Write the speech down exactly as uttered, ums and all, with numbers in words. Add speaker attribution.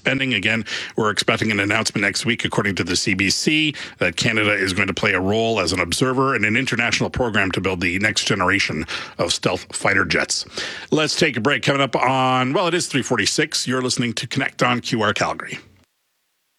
Speaker 1: spending. Again, we're expecting an announcement next week, according to the C B C, that Canada is going to play a role as an observer in an international program to build the next generation of stealth fighter jets. Let's take a break. Coming up on, well, it is three forty-six. You're listening to Connect on Q R Calgary.